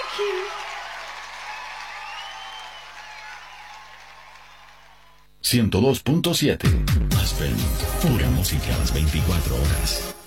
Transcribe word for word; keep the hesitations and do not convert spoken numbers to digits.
ciento dos punto siete. Aspen, pura música a las veinticuatro horas.